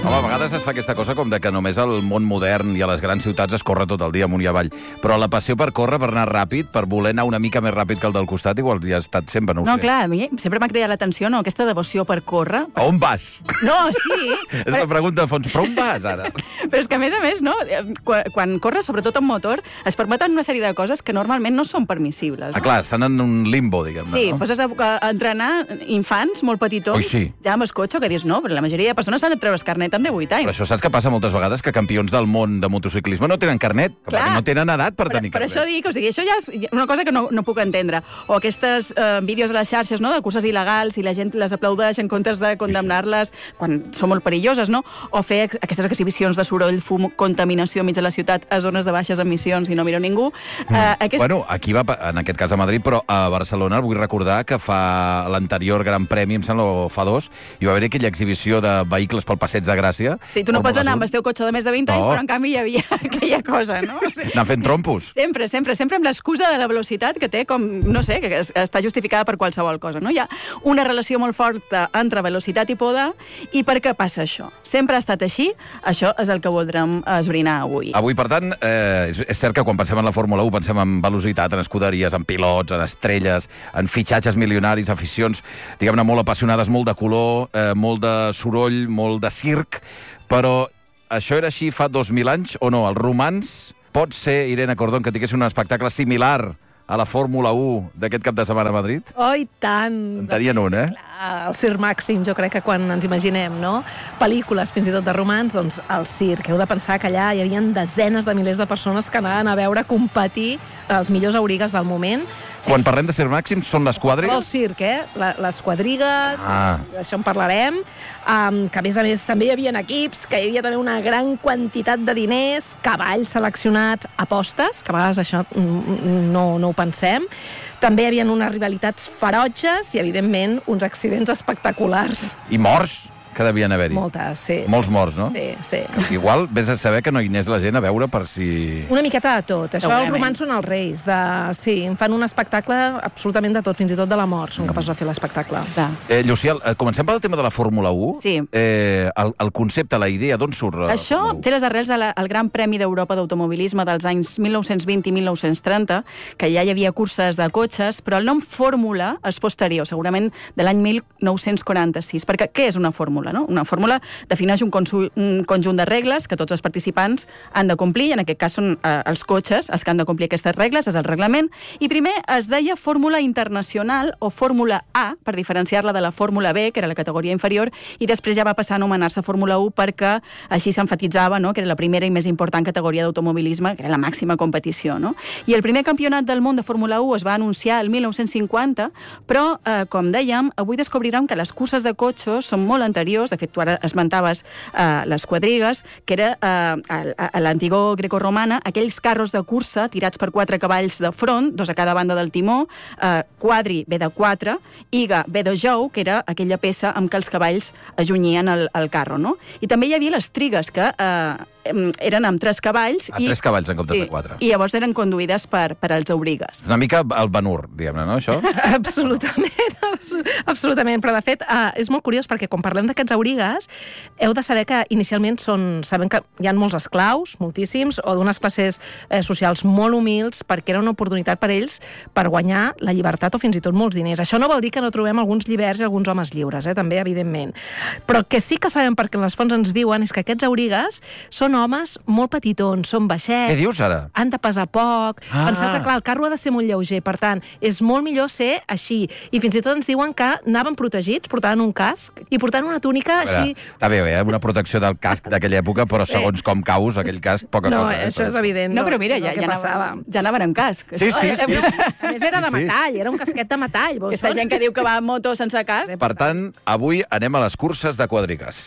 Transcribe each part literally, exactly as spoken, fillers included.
Home, a vegades es fa aquesta cosa com de que només al món modern i a les grans ciutats es corre tot el dia amunt i avall. Però la passió per córrer, per anar ràpid, per voler anar una mica més ràpid que el del costat, igual hi ha estat sempre, no ho No, sé. clar, a mi sempre m'ha cridat l'atenció, no?, aquesta devoció per córrer. A on vas? No, sí. És la pregunta de fons. Però on vas, ara? Però és que, a més a més, no, quan, quan corres, sobretot amb motor, es permeten una sèrie de coses que normalment no són permissibles. No? Ah, clar, estan en un limbo, diguem-ne, Sí, no? poses a, a entrenar infants molt petitons, Ui, sí. ja amb el cotxe, que dius, no, però la majoria de persones s'han de treure el carnet amb divuit anys. Però això saps que passa moltes vegades, que campions del món de motociclisme no tenen carnet, Clar. perquè no tenen edat per Per, tenir per carnet. això dic, o sigui, això ja és una cosa que no, no puc entendre. O aquestes eh, vídeos a les xarxes, no?, de curses il·legals i la gent les aplaudeix en comptes de condemnar-les quan són molt perilloses, no? O fer ex aquestes exhibicions de soroll, fum, contaminació enmig de la ciutat a zones de baixes emissions i no mira ningú. Mm. Eh, aquest... Bueno, aquí va, en aquest cas a Madrid, però a Barcelona vull recordar que fa l'anterior Gran Premi, em sembla, o fa dos, hi va haver aquella exhibició de vehicles pel Passeig de Gràcia. Sí, tu no pots anar amb el teu cotxe de més de vint anys, No. però en canvi hi havia aquella cosa, no? O sigui, Anar fent trompos. Sempre, sempre, sempre amb l'excusa de la velocitat que té com, no sé, que es- està justificada per qualsevol cosa, no? Hi ha una relació molt forta entre velocitat i poder, i per què passa això? Sempre ha estat així, això és el que voldrem esbrinar avui. Avui, per tant, eh, és, és cert que quan pensem en la Fórmula u pensem en velocitat, en escuderies, en pilots, en estrelles, en fitxatges milionaris, aficions, diguem-ne, molt apassionades, molt de color, eh, molt de soroll, molt de circ, però això era així fa dos mil anys o no? Els romans, pot ser, Irene Cordón, que tinguessin un espectacle similar a la Fórmula u d'aquest cap de setmana a Madrid? Oh, i tant! En tenien un, eh? Clar, el circ màxim, jo crec que quan ens imaginem, no?, pel·lícules, fins i tot de romans, doncs el circ. Heu de pensar que allà hi havia desenes de milers de persones que anaven a veure competir els millors aurigues del moment. Quan parlem de circ màxim, són les El quadrigues? circ, eh? La, les quadrigues, Ah. això en parlarem, um, que a més a més també hi havia equips, que hi havia també una gran quantitat de diners, cavalls seleccionats, apostes, que a vegades això mm, no, no ho pensem. També hi havia unes rivalitats ferotges i, evidentment, uns accidents espectaculars. I morts, que devien haver-hi. Moltes, sí. Molts morts, no? Sí, sí. Igual vés a saber que no hi anés la gent a veure per si... Una miqueta de tot. Això Segurament. els romans són els reis. De... Sí, en fan un espectacle absolutament de tot, fins i tot de la mort, són capaços de fer l'espectacle. Clar. Eh, Llucià, eh, comencem pel tema de la Fórmula u. Sí. Eh, el, el concepte, la idea, d'on surt? la Això Fórmula u? té les arrels al al Gran Premi d'Europa d'Automobilisme dels anys mil nou-cents vint i mil nou-cents trenta, que ja hi havia curses de cotxes, però el nom fórmula és posterior, segurament de l'any mil nou-cents quaranta-sis. Perquè què és una fórmula, no? Una fórmula defineix un, consu- un conjunt de regles que tots els participants han de complir, i en aquest cas són eh, els cotxes els que han de complir aquestes regles, és el reglament, i primer es deia Fórmula Internacional o Fórmula A, per diferenciar-la de la Fórmula B, que era la categoria inferior, i després ja va passar a anomenar-se Fórmula u perquè així s'emfatitzava, no?, que era la primera i més important categoria d'automobilisme, que era la màxima competició, no? I el primer campionat del món de Fórmula u es va anunciar el mil nou-cents cinquanta, però, eh, com dèiem, avui descobrirem que les curses de cotxes són molt anteriors. De fet, tu ara esmentaves eh, les quadrigues, que era eh, a, a l'antigor grecorromana, aquells carros de cursa tirats per quatre cavalls de front, dos a cada banda del timó, eh, quadri ve de quatre, iga ve de jou, que era aquella peça amb què els cavalls ajunyien el, el carro, no? I també hi havia les trigues, que eh, em, eren amb tres cavalls. A tres cavalls en comptes de quatre. I llavors eren conduïdes per, per als aurigues. És una mica el Ben-Hur, diguem-ne, no, això? Absolutament, abs- absolutament. Però, de fet, uh, és molt curiós perquè quan parlem d'aquests aurigues, heu de saber que inicialment són... Sabem que hi ha molts esclaus, moltíssims, o d'unes classes eh, socials molt humils, perquè era una oportunitat per ells per guanyar la llibertat o fins i tot molts diners. Això no vol dir que no trobem alguns lliberts i alguns homes lliures, eh, també, evidentment. Però que sí que sabem, perquè les fonts ens diuen, és que aquests aurigues són homes molt petitons, són baixets, Què dius, ara? han de pesar poc. Ah. Penseu que, clar, el carro ha de ser molt lleuger, per tant, és molt millor ser així. I fins i tot ens diuen que anaven protegits, portaven un casc i portaven una túnica A veure, així... està bé, eh? Una protecció del casc d'aquella època, però segons com caus, aquell casc, poca No, cosa. Eh? això és evident. No, però mira, és ja, el que ja, passava. anaven, ja anaven amb casc. Sí, sí, sí. A més, era de Sí, sí. metall, era un casquet de metall. Vols, Aquesta gent que diu que va amb moto sense casc. Per tant, avui anem a les curses de quadrigues.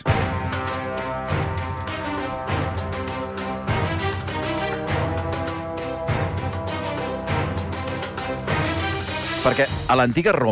Perquè a l'antiga Roma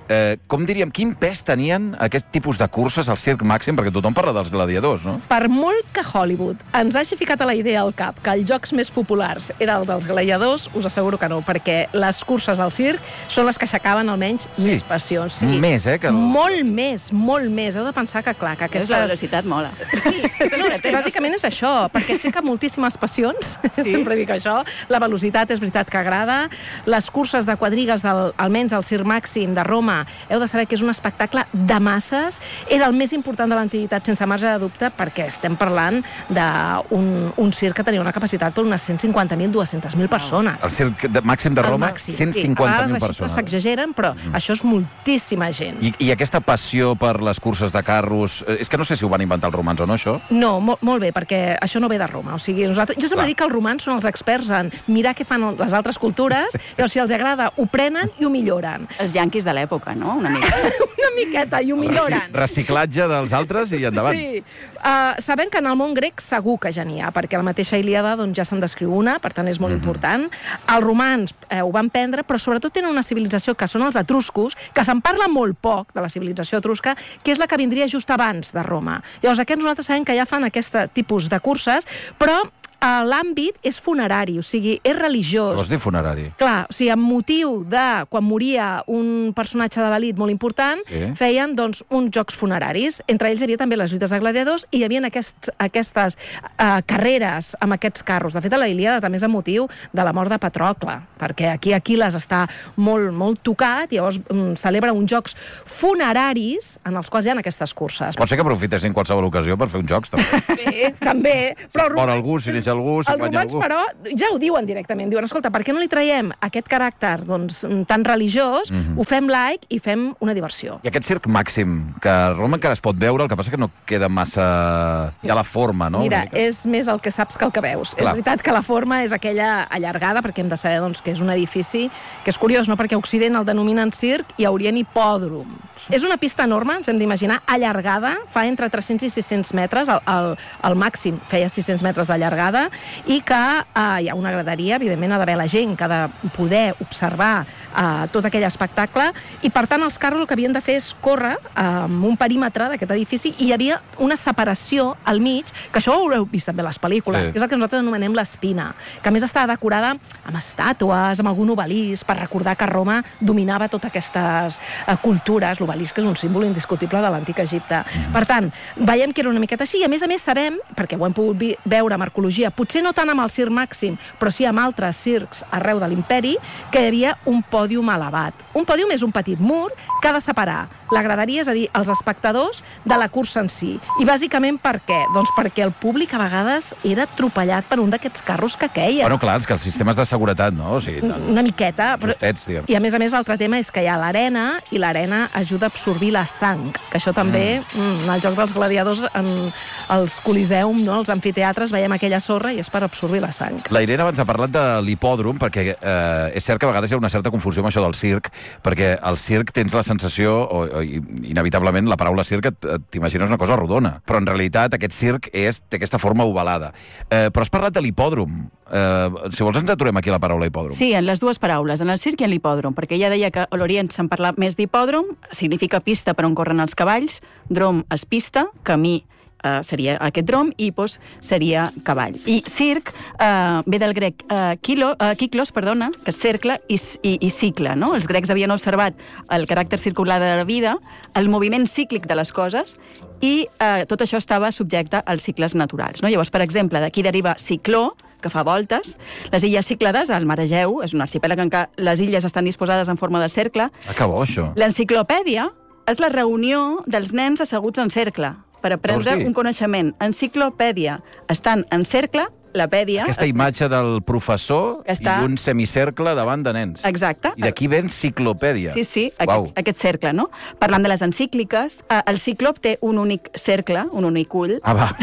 eh, com diríem, quin pes tenien aquest tipus de curses al Circ Màxim? Perquè tothom parla dels gladiadors, no? Per molt que Hollywood ens hagi ficat a la idea al cap que els jocs més populars era el dels gladiadors, us asseguro que no, perquè les curses al circ són les que aixecaven almenys Sí. més passions. Sí. Més, eh? Que el... Molt més, molt més. Heu de pensar que, clar, que És la aquestes... velocitat mola. Sí, no, és que bàsicament és això, perquè aixeca moltíssimes passions, sí. Sempre dic això, la velocitat és veritat que agrada, les curses de quadrigues, del, almenys al Circ Màxim de Roma, heu de saber que és un espectacle de masses, era el més important de l'antiguitat, sense marge de dubte, perquè estem parlant d'un un circ que tenia una capacitat per unes cent cinquanta mil, dues-centes mil persones. El Circ de, Màxim de Roma, màxim, cent cinquanta mil sí. A persones. vegades les xifres s'exageren, però mm. això és moltíssima gent. I, I aquesta passió per les curses de carros... eh, És que no sé si ho van inventar els romans o no, això. No, molt, molt bé, perquè això no ve de Roma. O sigui, nosaltres, jo sempre Clar. dic que els romans són els experts en mirar què fan les altres cultures i si els agrada ho prenen i ho milloren. Els yanquis de l'època, no? Una mica. Una miqueta, i ho milloren. Reciclatge dels altres i endavant. Sí. Uh, sabem que en el món grec segur que ja n'hi ha, perquè la mateixa Ilíada doncs, ja se'n descriu una, per tant és molt mm-hmm. important. Els romans eh, ho van prendre, però sobretot tenen una civilització que són els etruscos, que se'n parla molt poc de la civilització etrusca, que és la que vindria just abans de Roma. Llavors aquests nosaltres sabem que ja fan aquest tipus de curses, però l'àmbit és funerari, o sigui, és religiós. Vols dir funerari? Clar, o sigui, amb motiu de quan moria un personatge de l'elit molt important, sí. feien, doncs, uns jocs funeraris. Entre ells hi havia també les lluites de gladiadors i hi havia aquests, aquestes uh, carreres amb aquests carros. De fet, a la Ilíada també és amb motiu de la mort de Patrocle, perquè aquí Aquil·les està molt, molt tocat, i llavors um, celebra uns jocs funeraris en els quals hi ha aquestes curses. Pot ser que aprofitessin qualsevol ocasió per fer uns jocs, també. Bé, també. Però Mor algú, si neix algú, si els guanya romans, algú. però, ja ho diuen directament. Diuen, escolta, per què no li traiem aquest caràcter doncs, tan religiós, mm-hmm. ho fem laic i fem una diversió. I aquest Circ Màxim, que a Roma encara es pot veure, el que passa que no queda massa... Hi ha la forma, no? Mira, és més el que saps que el que veus. Clar. És veritat que la forma és aquella allargada, perquè hem de saber doncs, que és un edifici que és curiós, no? Perquè a Occident el denominen circ i a Orient hipòdrom. És una pista enorme, ens hem d'imaginar, allargada, fa entre tres-cents i sis-cents metres, el, el, el màxim feia sis-cents metres d'allargada, i que eh, hi ha una graderia, evidentment ha d'haver la gent que ha de poder observar eh, tot aquell espectacle, i per tant els carros el que havien de fer és córrer eh, amb un perímetre d'aquest edifici, i hi havia una separació al mig, que això ho haureu vist també a les pel·lícules, sí. que és el que nosaltres anomenem l'espina, que a més està decorada amb estàtues, amb algun obelisc, per recordar que Roma dominava totes aquestes eh, cultures. L'obelisc és un símbol indiscutible de l'antic Egipte. Mm. Per tant, veiem que era una miqueta així, i a més a més sabem, perquè ho hem pogut vi- veure amb arqueologia, potser no tant amb el Circ Màxim, però sí amb altres circs arreu de l'imperi, que hi havia un pòdium elevat. Un pòdium és un petit mur que ha de separar la graderia, és a dir, els espectadors, de la cursa en si. I bàsicament per què? Doncs perquè el públic a vegades era atropellat per un d'aquests carros que queia. Bueno, clar, és que els sistemes de seguretat, no? O sigui, Una miqueta. Però... justets, diguem. I a més a més l'altre tema és que hi ha l'arena, i l'arena ajuda a absorbir la sang, que això també, mm. Mm, en el joc dels gladiadors, en els coliseum, no? Els amfiteatres, veiem aquella sorra i és per absorbir la sang. La Irene abans ha parlat de l'hipòdrom, perquè eh, és cert que a vegades hi ha una certa confusió amb això del circ, perquè al circ tens la sensació, o, o inevitablement la paraula circ et- et- t'imagines una cosa rodona, però en realitat aquest circ és, té aquesta forma ovalada. Eh, però has parlat de l'hipòdrom. Eh, si vols ens aturem aquí la paraula hipòdrom. Sí, en les dues paraules, en el circ i en l'hipòdrom, perquè ja deia que a l'Orient se'n parla més d'hipòdrom, significa pista per on corren els cavalls, drom és pista, camí Uh, seria aquest drom, i hipos seria cavall. I circ uh, ve del grec uh, kilo, uh, kiklos, perdona, que és cercle, i, i, i cicle, no? Els grecs havien observat el caràcter circular de la vida, el moviment cíclic de les coses, i uh, tot això estava subjecte als cicles naturals, no? Llavors, per exemple, d'aquí deriva cicló, que fa voltes. Les illes Cíclades, al mar Egeu, és un arxipèlag en què les illes estan disposades en forma de cercle. Ah, que bo, això. L'enciclopèdia és la reunió dels nens asseguts en cercle per aprendre Vols dir? un coneixement. Enciclopèdia. Estan en cercle, la pèdia... Aquesta es- imatge del professor Està- i un semicercle davant de nens. Exacte. I d'aquí ve enciclopèdia. Sí, sí, Uau. aquest, aquest cercle, no? Parlant de les encícliques, eh, el cíclop té un únic cercle, un únic ull. Ah, va.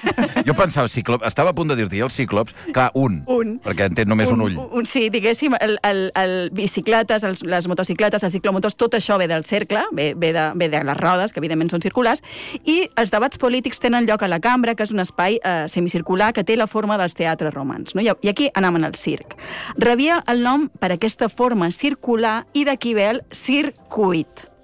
Jo pensava, ciclop... estava a punt de dir-te, i els cíclops, clar, un, Un. perquè en té només un, ull. Un, sí, diguéssim, el, el, el bicicletes, els, les motocicletes, els ciclomotors, tot això ve del cercle, ve, ve, de, ve de les rodes, que evidentment són circulars, i els debats polítics tenen lloc a la cambra, que és un espai eh, semicircular que té la forma dels teatres romans. No? I i aquí anaven al circ. Rebia el nom per aquesta forma circular, i d'aquí ve el circuit.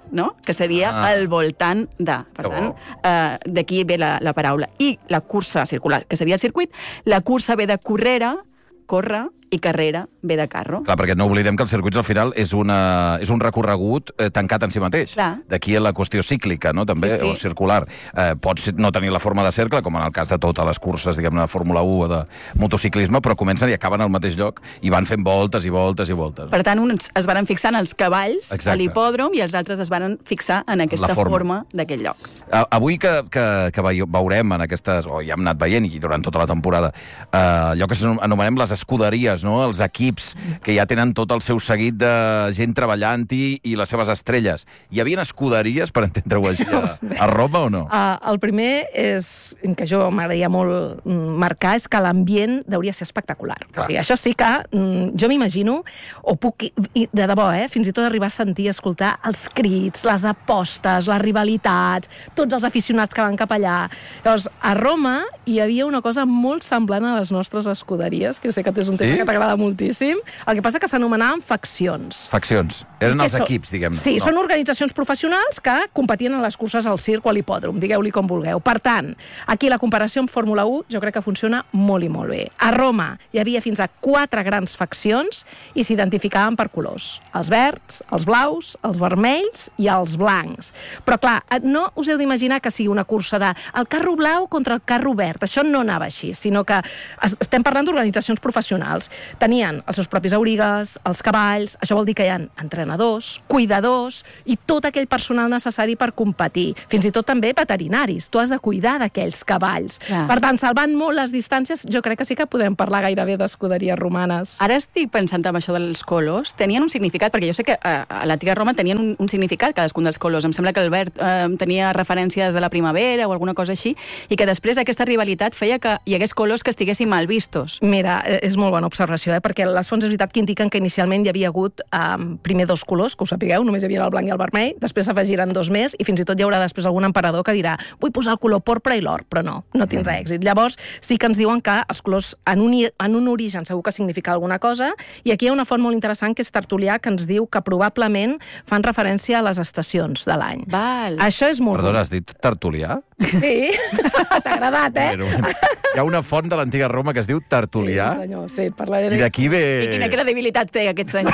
no? Que seria Ah. al voltant de. Per Que tant, bo. eh, d'aquí ve la, la paraula. I la cursa circular, que seria el circuit, la cursa ve de correre, córrer, i carrera ve de carro. Clar, perquè no oblidem que els circuits al final és, una, és un recorregut eh, tancat en si mateix. Clar. D'aquí la qüestió cíclica, no? També, Sí, sí. o circular. Eh, pots no tenir la forma de cercle, com en el cas de totes les curses, diguem-ne, de Fórmula u o de motociclisme, però comencen i acaben al mateix lloc i van fent voltes i voltes i voltes. Per tant, uns es van fixar en els cavalls Exacte. a l'hipòdrom i els altres es van fixar en aquesta La forma. forma, d'aquest lloc. A- Avui que, que, que vei- veurem en aquestes, o ja hem anat veient i durant tota la temporada, eh, allò que anomenem les escuderies, no? Els equips que ja tenen tot el seu seguit de gent treballant-hi i les seves estrelles. Hi havia escuderies, per entendre-ho així, a, a Roma o no? Uh, el primer és, que jo m'agradaria molt mm, marcar, és que l'ambient hauria de ser espectacular. Clar. O sigui, això sí que mm, jo m'imagino, o puc, i de debò, eh, fins i tot arribar a sentir, escoltar els crits, les apostes, les rivalitats, tots els aficionats que van cap allà. Llavors, a Roma hi havia una cosa molt semblant a les nostres escuderies, que jo sé que és un tema Sí? que t'agrada moltíssim. El que passa que s'anomenaven faccions. Faccions. Eren I els què són? equips, diguem-ne. Sí, no? són organitzacions professionals que competien en les curses al circ o a l'hipòdrom, digueu-li com vulgueu. Per tant, aquí la comparació amb Fórmula u jo crec que funciona molt i molt bé. A Roma hi havia fins a quatre grans faccions i s'identificaven per colors. Els verds, els blaus, els vermells i els blancs. Però clar, no us heu d'imaginar que sigui una cursa de el carro blau contra el carro verd. Això no anava així, sinó que estem parlant d'organitzacions professionals. Tenien els seus propis aurigues, els cavalls, això vol dir que hi ha entrenadors, cuidadors i tot aquell personal necessari per competir. Fins i tot també veterinaris. Tu has de cuidar d'aquells cavalls. Clar. Per tant, salvant molt les distàncies, jo crec que sí que podem parlar gairebé d'escuderies romanes. Ara estic pensant en això dels colors. Tenien un significat, perquè jo sé que eh, a l'antiga Roma tenien un, un significat cadascun dels colors. Em sembla que el verd eh, tenia referències de la primavera o alguna cosa així, i que després aquesta rivalitat feia que hi hagués colors que estiguessin mal vistos. Mira, eh, és molt bona observació, eh? Perquè les fonts és veritat que indiquen que inicialment hi havia hagut um, primer dos colors, que ho sapigueu, només hi havia el blanc i el vermell, després s'afegiran dos més, i fins i tot hi haurà després algun emperador que dirà vull posar el color porpra i l'or, però no, no tindrà èxit. Llavors, sí que ens diuen que els colors en un, en un origen segur que significa alguna cosa, i aquí hi ha una font molt interessant que és Tertulià, que ens diu que probablement fan referència a les estacions de l'any. Val. Això és molt... Perdona, has dit Tertulià? Sí, t'ha agradat, eh? Bueno, hi ha una font de l'antiga Roma que es diu Tertulià, Sí, senyor, sí, parlaré i de... d'aquí ve... I quina credibilitat té aquest senyor?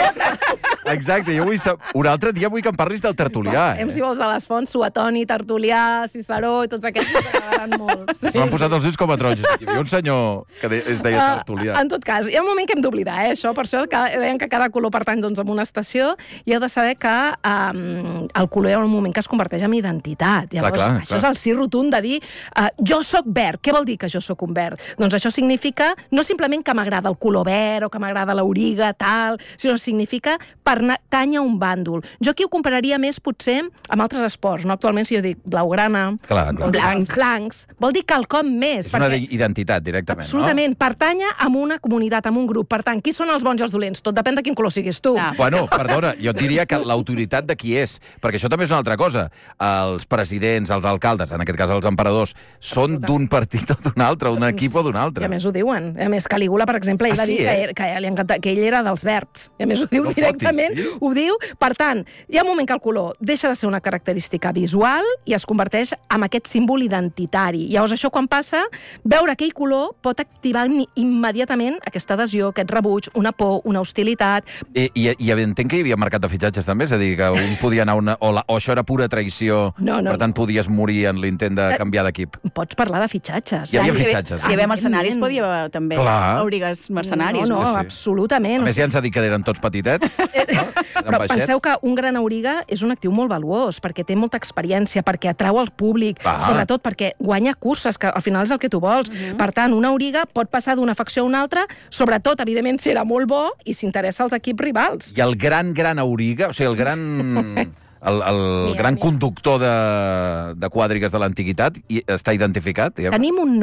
Exacte, jo vull sap... un altre dia vull que em parlis del Tertulià. Hem, Eh? si vols, de les fonts, Suetoni, Tertulià, Ciceró i tots aquests que t'agradaran molt. Sí, M'han posat els ulls com a taronges. Hi havia un senyor que de... es deia Uh, Tertulià. en tot cas, hi ha un moment que hem d'oblidar, eh, això, per això que deien que cada color pertany doncs, a una estació, i heu de saber que um, el color hi ha un moment que es converteix en identitat. Llavors, clar, això clar. és el sí rotund de dir uh, jo sóc verd. Què vol dir que jo sóc un verd? Doncs això significa no simplement que m'agrada el color verd o que m'agrada l'auriga, tal, sinó significa pertany a un bàndol. Jo aquí ho compararia més, potser, amb altres esports. No? Actualment, si jo dic blaugrana, Clar, clar. blancs, blancs, vol dir quelcom més. És una identitat, directament, Absolutament. Pertanya a una comunitat, a un grup. Per tant, qui són els bons i els dolents? Tot depèn de quin color siguis tu. Ah. no? Bueno, perdona, jo et diria que l'autoritat de qui és, perquè això també és una altra cosa. Els presidents, els alcaldes, en aquest cas els emperadors, són d'un partit o d'un altre, d'un equip o d'un I altre. a més ho diuen. A més, Calígula, per exemple, ell Ah, va sí, dir eh? que, era- que, li encanta, que ell era dels verds. I a més ho diu No directament. fotis, sí? Ho diu. Per tant, hi ha un moment que el color deixa de ser una característica visual i es converteix en aquest símbol identitari. Llavors, això quan passa, veure aquell color pot activar ni- immediatament aquesta adhesió, aquest rebuig, una por, una hostilitat. I, i, I entenc que hi havia mercat de fitxatges també, és a dir, que un podia anar a una... O, la, o això era pura traïció, No, no. per tant podies morir en l'intent de canviar d'equip. Pots parlar de fitxatges. Hi havia Si hi fitxatges. Si hi havia mercenaris, Evidentment. podia haver també Clar. aurigues mercenaris. No, no, Sí, sí. absolutament. A més, ja ens ha dit que eren tots petitets. Però baixets. penseu que un gran auriga és un actiu molt valuós, perquè té molta experiència, perquè atrau al públic, Va. sobretot perquè guanya curses, que al final és el que tu vols. Uh -huh. Per tant, una auriga pot passar d'una facció a una altra, sobretot, evidentment, si era molt bo i s'interessa als equips rivals. I el gran, gran auriga, o sigui, el gran... El, el Mira, gran mira. conductor de, de quadrigues de l'antiguitat i està identificat, diguem? Tenim un nom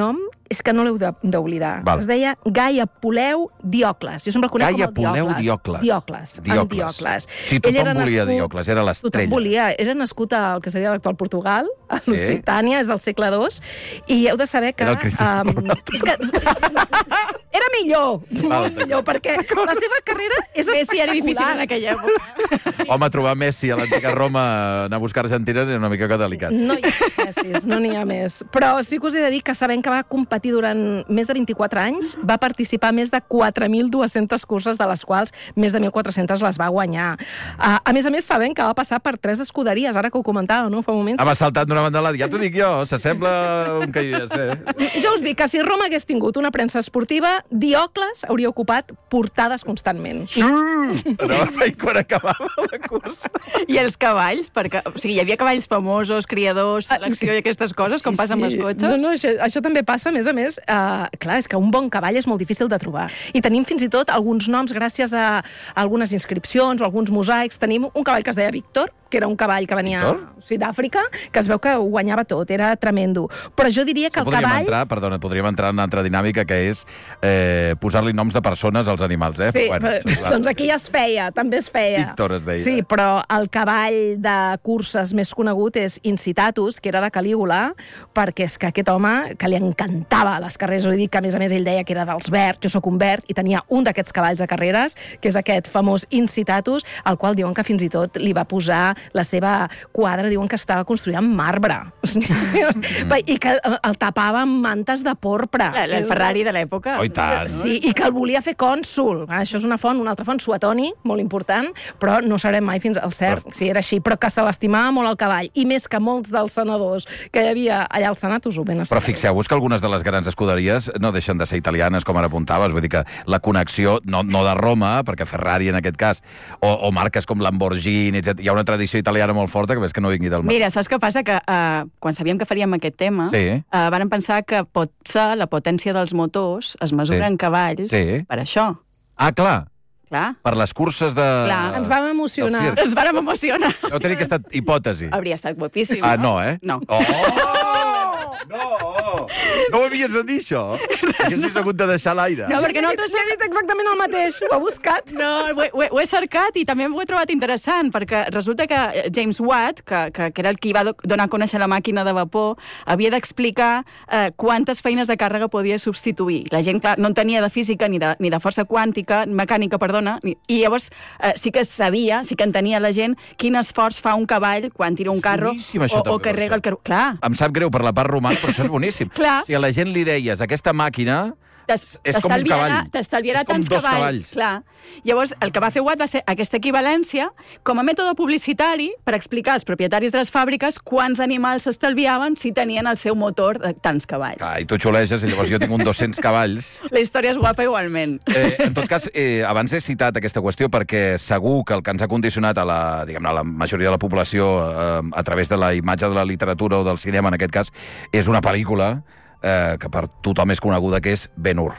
és que no l'heu de- d'oblidar. Val. Es deia Gai Apuleu Diocles. Jo sempre el conec Gai com el Apuleu Diocles. Diocles. Diocles. En Diocles. Sí, tothom Ell era volia nascut- Diocles, era l'estrella. Tothom volia. Era nascut al que seria l'actual Portugal, a Sí. Lusitània, és del segle dos, i heu de saber que... Era el Cristiano um, és que era millor, molt millor, perquè la seva carrera és Messi era difícil en espectacular. aquella època. Home, trobar Messi a l'antiga Roma, anar a buscar Argentina, era una mica que delicat. No hi ha més Messis, no n'hi ha més. Però sí que us he de dir que sabent que va competir durant més de vint-i-quatre anys, va participar a més de quatre mil dues-centes curses, de les quals més de mil quatre-centes les va guanyar. Uh, a més a més, sabent que va passar per tres escuderies, ara que ho comentava, no?, fa un moment. Ha saltat d'una banda a l'altra, ja t'ho dic jo, s'assembla un que jo ja sé. Jo us dic que si Roma hagués tingut una premsa esportiva, Diocles hauria ocupat portades constantment. Anava fent quan acabava la cursa. I els cavalls, perquè o sigui, hi havia cavalls famosos, criadors, selecció i aquestes coses, com passa amb els cotxes. No, no, això, això també passa, a més a més. Uh, clar, és que un bon cavall és molt difícil de trobar. I tenim fins i tot alguns noms gràcies a algunes inscripcions o alguns mosaics. Tenim un cavall que es deia Víctor, que era un cavall que venia Víctor? sí, d'Àfrica, que es veu que ho guanyava tot, era tremendo. Però jo diria que el podríem cavall... entrar, perdona, podríem entrar en una altra dinàmica, que és eh, posar-li noms de persones als animals, eh? Sí, Bueno, però, sí, clar. doncs aquí ja es feia, també es feia. Víctor es deia. Sí, però el cavall de curses més conegut és Incitatus, que era de Calígula, perquè és que aquest home, que li encantava les carreres, ho he dit que a més a més ell deia que era dels verds, jo sóc un verd, i tenia un d'aquests cavalls de carreres, que és aquest famós Incitatus, al qual diuen que fins i tot li va posar la seva quadra, diuen que estava construïda amb marbre. Mm. I que el tapava amb mantes de porpra. El, el Ferrari de l'època. Oh, i tant. Sí, i que el volia fer cònsul. Ah, això és una font, una altra font, Suetoni, molt important, però no sabrem mai fins al cert Però... si era així, però que se l'estimava molt el cavall, i més que molts dels senadors que hi havia allà al Senat, us ho ben Però fixeu-vos que algunes de les grans escuderies no deixen de ser italianes, com ara apuntaves, vull dir que la connexió, no, no de Roma, perquè Ferrari en aquest cas, o, o marques com Lamborghini, etcètera. Hi ha una tradició italiana molt forta que ves que no vingui del mar. Mira, saps què passa? Que uh, quan sabíem que faríem aquest tema, Sí. uh, van pensar que potser la potència dels motors es mesura Sí. en cavalls Sí. per això. Ah, clar, Clar. per les curses de... Clar, ens vam emocionar. del circ. Ens vàrem emocionar. Deu tenir aquesta hipòtesi. Hauria estat guapíssim, Ah, no, eh? No. Oh! No! No ho havies de dir, això? Haguessis hagut de deixar l'aire. No, perquè No, nosaltres... he dit exactament el mateix, ho he buscat. No, ho he, ho, he, ho he cercat i també m'ho he trobat interessant, perquè resulta que James Watt, que, que, que era el qui va do- donar a conèixer la màquina de vapor, havia d'explicar eh, quantes feines de càrrega podia substituir. La gent, clar, no en tenia de física ni de, ni de força quàntica, mecànica, perdona, ni, i llavors eh, sí que sabia, sí que entenia la gent quin esforç fa un cavall quan tira un És carro boníssim, això, o, o també, carrega això. el carro. Clar, Em sap greu per la part romana, però això és boníssim. Clar. Si a la gent li deies, aquesta màquina t'es- és com un t'estalviarà- cavall. T'estalviarà És com tants dos cavalls. cavalls. Clar. Llavors, el que va fer Watt va ser aquesta equivalència com a mètode publicitari per explicar als propietaris de les fàbriques quants animals s'estalviaven si tenien el seu motor de tants cavalls. Ah, i tu xuleges, i llavors jo tinc un dos-cents cavalls. La història és guapa igualment. Eh, en tot cas, eh, abans he citat aquesta qüestió perquè segur que el que ens ha condicionat a la, diguem-ne, a la majoria de la població eh, a través de la imatge de la literatura o del cinema, en aquest cas, és una pel·lícula eh, que per tothom és coneguda, que és Ben-Hur.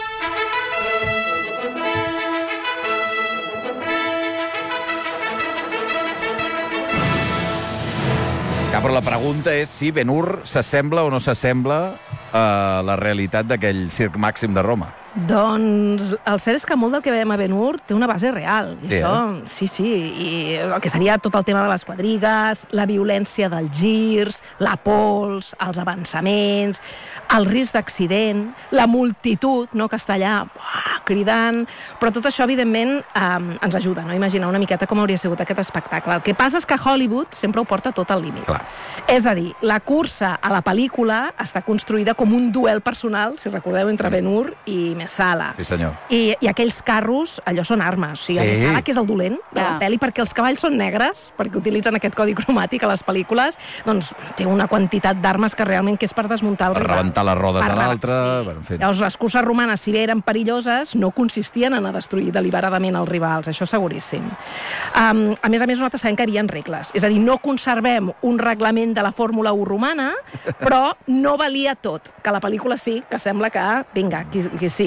Ja, però la pregunta és si Ben-Hur s'assembla o no s'assembla a la realitat d'aquell circ màxim de Roma. Doncs el cert és que molt del que veiem a Ben-Hur té una base real. I Sí, això, sí, sí, i el que seria tot el tema de les quadrigues, la violència dels girs, la pols, els avançaments, el risc d'accident, la multitud, no?, que està allà uah, cridant, però tot això, evidentment, eh, ens ajuda, no?, a imaginar una miqueta com hauria sigut aquest espectacle. El que passa és que Hollywood sempre ho porta tot al límit. Clar. És a dir, la cursa a la pel·lícula està construïda com un duel personal, si recordeu, entre Ben-Hur i Messala. Sí, senyor. I, I aquells carros, allò són armes. O sigui, Sí. sí. Messala, que és el dolent de la Ja. pel·li, perquè els cavalls són negres, perquè utilitzen aquest codi cromàtic a les pel·lícules, doncs té una quantitat d'armes que realment que és per desmuntar el Per rival. rebentar les rodes Per de reba- l'altre, sí. bueno, en fi. Llavors, les curses romanes, si bé eren perilloses, no consistien en a destruir deliberadament els rivals, això seguríssim. Um, a més a més, nosaltres sabem que hi havia regles. És a dir, no conservem un reglament de la Fórmula u romana, però no valia tot. Que la pel·lícula sí, que sembla que, vinga, qui, qui sigui.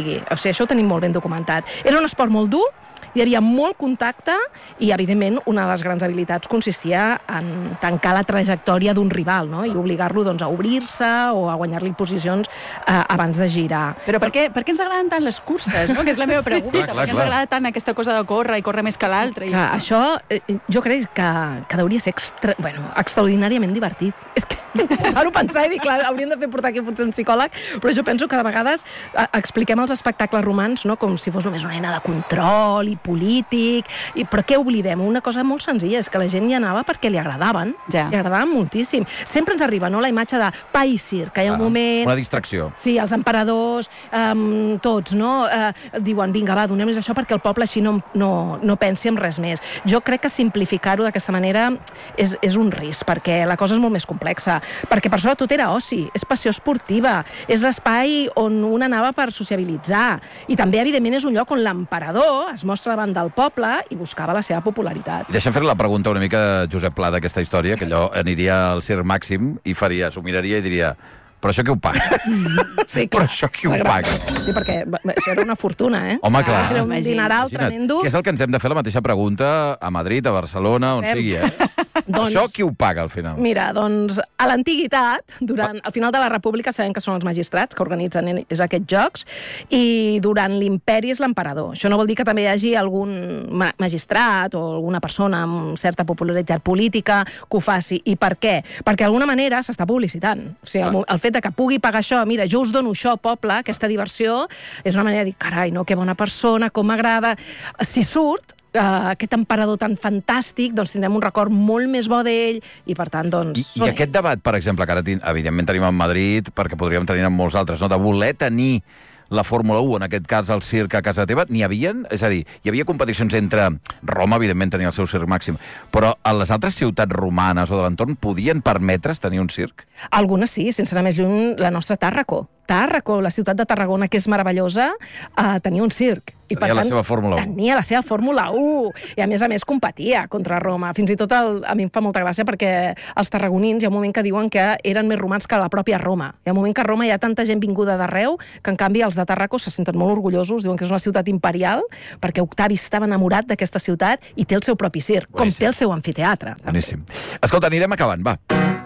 sigui. O sigui, això ho tenim molt ben documentat. Era un esport molt dur, hi havia molt contacte i, evidentment, una de les grans habilitats consistia en tancar la trajectòria d'un rival, no? I obligar-lo doncs, a obrir-se o a guanyar-li posicions eh, abans de girar. Però per què, per què ens agraden tant les curses? No? Que és la meva pregunta. Sí, clar, per què ens clar. agrada tant aquesta cosa de córrer i córrer més que l'altre? I... Que això, eh, jo crec que, que hauria ser extra, bueno, extraordinàriament divertit. És que paro a pensar i dic, clar, hauríem de fer portar aquí potser un psicòleg, però jo penso que de vegades eh, expliquem els espectacles romans, no?, com si fos només una eina de control i polític, i, però què oblidem? Una cosa molt senzilla, és que la gent hi anava perquè li agradaven, Ja. li agradaven moltíssim. Sempre ens arriba, no?, la imatge de pa i circ, que hi ha un Ah, moment... Una distracció. Sí, els emperadors, um, tots, no? Uh, diuen, vinga, va, donem-los això perquè el poble així no, no, no pensi en res més. Jo crec que simplificar-ho d'aquesta manera és, és un risc, perquè la cosa és molt més complexa. Perquè per això tot era oci, és passió esportiva, és l'espai on un anava per sociabilitzar. I també, evidentment, és un lloc on l'emperador es mostra davant del poble i buscava la seva popularitat. I deixa'm fer la pregunta una mica Josep Pla d'aquesta història, que allò aniria al Circ Màxim i faria, s'ho miraria i diria, però això qui ho paga? Sí, Però això qui ho paga? Sí, perquè això era una fortuna, eh? Home, clar. Era un Imagina't. dineral Imagina't, tremendo. que és el que ens hem de fer la mateixa pregunta a Madrid, a Barcelona, on Fem. sigui, eh? Doncs- Això qui ho paga, al final? Mira, doncs, a l'antiguitat, durant al final de la República sabem que són els magistrats que organitzen ells aquests jocs, i durant l'imperi és l'emperador. Això no vol dir que també hi hagi algun ma magistrat o alguna persona amb certa popularitat política que ho faci. I per què? Perquè d'alguna manera s'està publicitant. O sigui, el, mo- el fet de que pugui pagar això, mira, jo us dono això, poble, aquesta diversió, és una manera de dir, carai, no, que bona persona, com m'agrada. Si surt, Uh, aquest emperador tan fantàstic, doncs tindrem un record molt més bo d'ell i, per tant, doncs... I, I aquest debat, per exemple, que ara tin, evidentment tenim en Madrid, perquè podríem tenir en molts altres, no? De voler tenir la Fórmula u, en aquest cas el circ a casa teva, n'hi havien? És a dir, hi havia competicions entre... Roma, evidentment, tenia el seu circ màxim, però a les altres ciutats romanes o de l'entorn podien permetre's tenir un circ? Algunes sí, sense anar més lluny, la nostra Tàrraco. Tàrraco, la ciutat de Tarragona, que és meravellosa, uh, tenia un circ. I, Tenia la seva Fórmula u. Tenia la seva Fórmula u. I, a més a més, competia contra Roma. Fins i tot el, a mi em fa molta gràcia perquè els tarragonins hi ha un moment que diuen que eren més romans que la pròpia Roma. Hi ha un moment que a Roma hi ha tanta gent vinguda d'arreu que, en canvi, els de Tàrraco se senten molt orgullosos, diuen que és una ciutat imperial, perquè Octavi estava enamorat d'aquesta ciutat i té el seu propi circ, com Boníssim. té el seu amfiteatre. també. Boníssim. Escolta, anirem acabant, va.